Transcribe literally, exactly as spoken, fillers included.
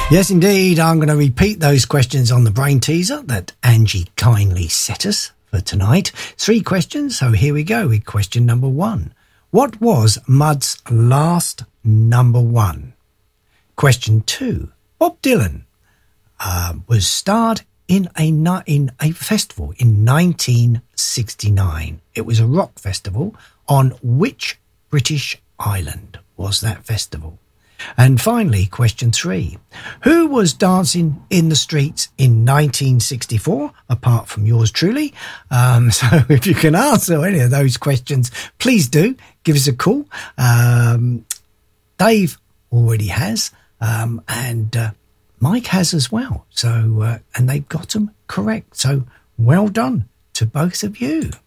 Yes, indeed. I'm going to repeat those questions on the brain teaser that Angie kindly set us for tonight. Three questions. So here we go with question number one. What was Mud's last number one? Question two. Bob Dylan uh, was starred in a, in a festival in nineteen sixty-nine. It was a rock festival. On which British island was that festival? And finally, question three. Who was dancing in the streets in nineteen sixty-four, apart from yours truly? Um, so if you can answer any of those questions, please do give us a call. Um, Dave already has, um, and uh, Mike has as well. So, uh, and they've got them correct. So well done to both of you.